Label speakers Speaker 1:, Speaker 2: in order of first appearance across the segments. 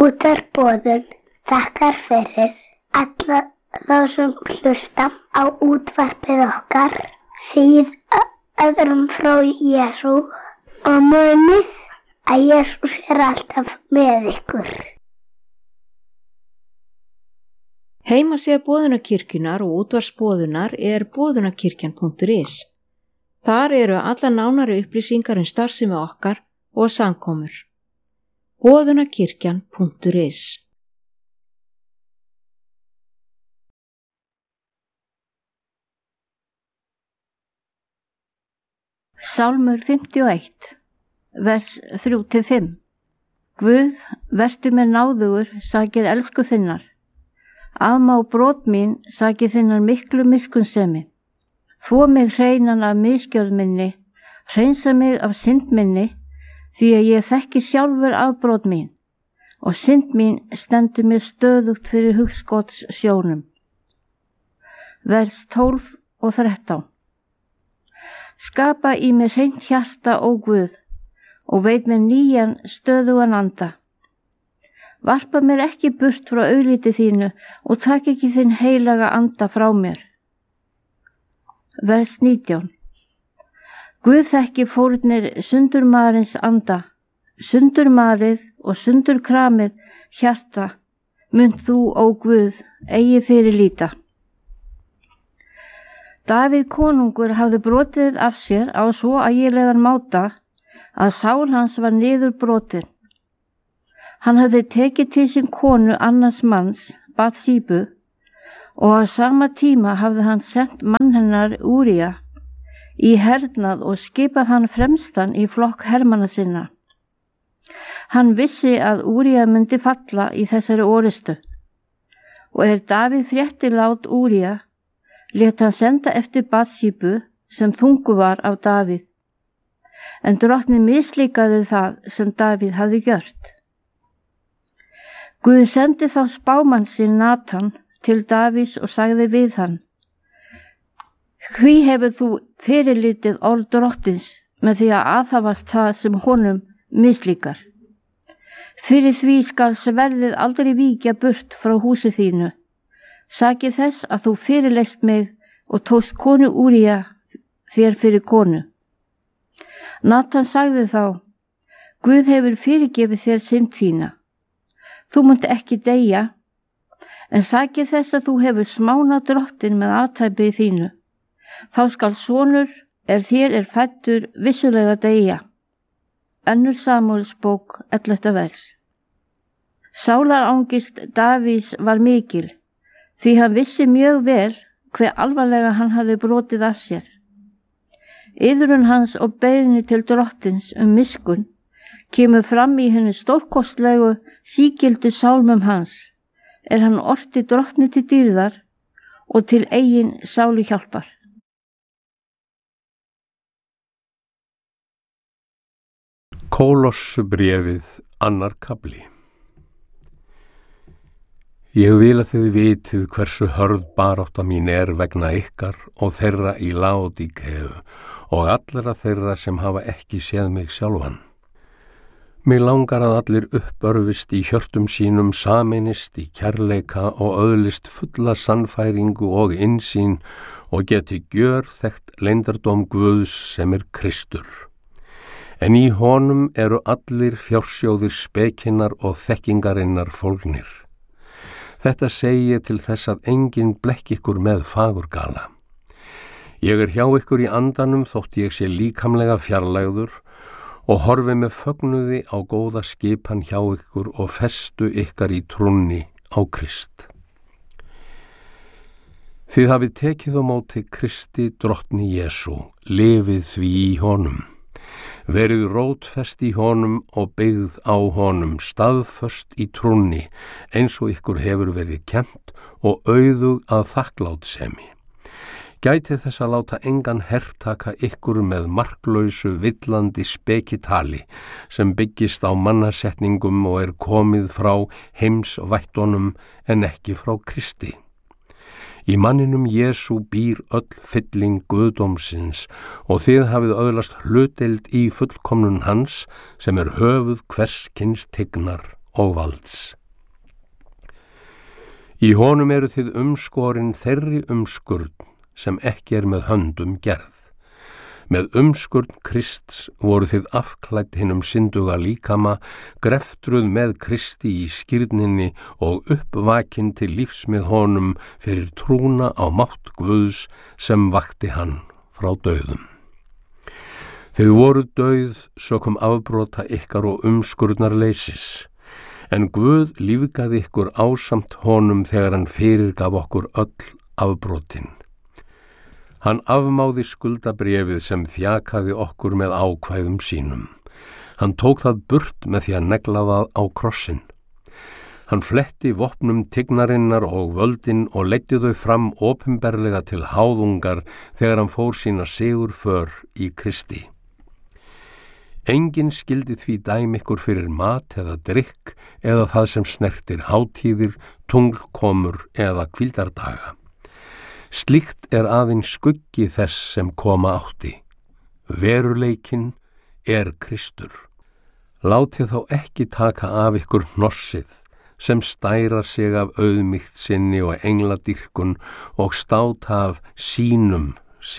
Speaker 1: Útvarpsboðun þakkar fyrir alla þá sem hlusta á útvarpið okkar, segið öðrum frá Jesú og munið að Jesús alltaf með ykkur.
Speaker 2: Heimasíða Boðunarkirkjunnar og útvarpsboðunar boðunarkirkjan.is. Þar eru alla nánari upplýsingar starfsemi okkar og samkomur. Boðunarkirkjan.is.
Speaker 3: Sálmur 51, vers 3-5. Guð, vertu mér náðugur, sakir elsku þinnar. Afmá brot mín, sakir þinnar miklu miskunnsemi. Þvo mig hreinan af misgjörð minni, hreinsa mig af synd minni, því að ég þekki sjálfur afbrot mín og synd mín stendur mér stöðugt fyrir hugskots sjónum. Vers 12 og 13. Skapa í mér hreint hjarta, ó Guð, og veit mér nýjan stöðugan anda. Varpa mér ekki burt frá augliti þínu og tak ekki þinn heilaga anda frá mér. Vers 19. Guð þekki fórnir sundurmarins anda, sundurmarið og sundurkramið hjarta, munt þú, ó Guð, eigi fyrir líta. Davíð konungur hafði brotið af sér á svo ægilegan máta að sál hans var niður brotin. Hann hafði tekið til sín konu annars manns, Batsíbu, og á sama tíma hafði hann sent mann hennar Úría í hernað og skipað hann fremstan í flokk hermanna sinna. Hann vissi að Úría myndi falla í þessari orustu og Davíð frétti lát Úría, lét hann senda eftir Batsíbu sem þungu var af Davíð, en drottnin mislíkaði það sem Davíð hafði gjört. Guð sendi þá spámann sinn Natan til Davíðs og sagði við hann: Hví hefur þú fyrirlitið orð drottins með því að aðhafast það sem honum mislíkar? Fyrir því skal sverðið aldrei víkja burt frá húsi þínu. Sakið þess að þú fyrirleist mig og tókst konu Úría þér fyrir konu. Natan sagði þá: Guð hefur fyrirgefið þér synd þína. Þú munt ekki deyja, en sakið þess að þú hefur smánað drottin með athæpi þínu. Þá skal sonur þér fæddur vissulega deyja. 2 Samúelsbók 11. vers. Sálarangist Davíðs var mikil, því hann vissi mjög vel hve alvarlega hann hafði brotið af sér. Iðrun hans og beiðni til drottins miskunn kemur fram í henni stórkostlegu sígildu sálmum hans, hann orti drottni til dýrðar og til eigin sálu hjálpar.
Speaker 4: Kólossubréfið, 2. kafli. Ég vil að þið vitið hversu hörð barátta mín vegna ykkar og þeirra í Laódíkeu og allra þeirra sem hafa ekki séð mig sjálfan. Mig langar að allir uppörfist í hjörtum sínum, sameinist í kærleika og öðlist fulla sannfæringu og innsýn og geti gjörþekkt leyndardóm Guðs sem Kristur. En í honum eru allir fjársjóðir spekinnar og þekkingarinnar fólgnir. Þetta segi ég til þess að enginn blekki ykkur með fagurgala. Ég hjá ykkur í andanum þótt ég sé líkamlega fjarlægður og horfi með fögnuði á góða skipan hjá ykkur og festu ykkar í trúnni á Krist. Þið hafið tekið á móti Kristi drottni Jesú, lifið því í honum. Verið rótfest í honum og byggð á honum, staðföst í trúnni, eins og ykkur hefur verið kennt og auðug að þakklátsemi. Gæti þess að láta engan hertaka ykkur með marklausu villandi spekitali sem byggist á mannasetningum og komið frá heimsvættunum en ekki frá Kristi. Í manninum Jesú býr öll fylling guðdómsins og þið hafið öðlast hlutdeild í fullkomnun hans sem höfuð hvers kyns tignar og valds. Í honum eru þið umskorin þeirri umskurn sem ekki er með höndum gerð. Með umskurn Krists voru þið afklædd hinum synduga líkama, greftruð með Kristi í skírninni og uppvakin til lífs með honum fyrir trúna á mátt Guðs sem vakti hann frá dauðum. Þið voru dauð sökum afbrota ykkar og umskurnarleysis, en Guð lífgaði ykkur ásamt honum þegar hann fyrirgaf okkur öll afbrotin. Hann afmáði skuldabréfið sem þjakaði okkur með ákvæðum sínum. Hann tók það burt með því að negla það á krossin. Hann fletti vopnum tignarinnar og völdin og leiddi þau fram opinberlega til háðungar þegar hann fór sína sigurför í Kristi. Enginn skildi því dæmi ykkur fyrir mat eða drykk eða það sem snertir hátíðir, tunglkomur eða hvíldardaga. Slíkt er aðeins skuggi þess sem koma átti. Veruleikinn er Kristur. Látið þá ekki taka af ykkur hnossið sem stærar sig af auðmýkt sinni og engladýrkun og státa af sínum.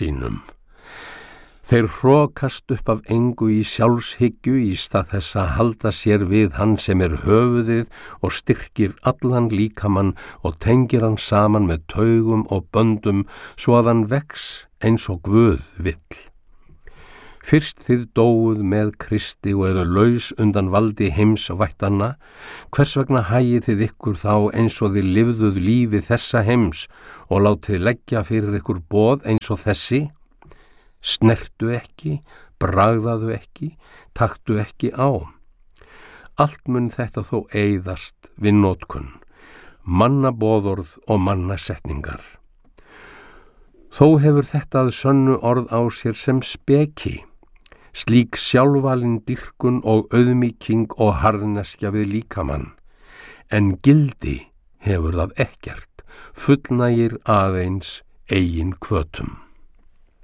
Speaker 4: Þeir hrokast upp af engu í sjálfshyggju í stað þess að halda sér við hann sem er höfuðið og styrkir allan líkamann og tengir hann saman með taugum og böndum svo að hann vex eins og Guð vill. Fyrst þið dóuð með Kristi og eru laus undan valdi heimsvættanna, hvers vegna hagið þið ykkur þá eins og þið lifðuð lífi þessa heims og látið leggja fyrir ykkur boð eins og þessi? Snertu ekki, bragðaðu ekki, taktu ekki á. Allt mun þetta þó eyðast við notkun, mannaboðorð og mannasetningar. Þó hefur þetta að sönnu orð á sér sem speki, slík sjálfvalin dýrkun og auðmýking og harðneskja við líkamann, en gildi hefur það ekkert, fullnægir aðeins eigin hvötum.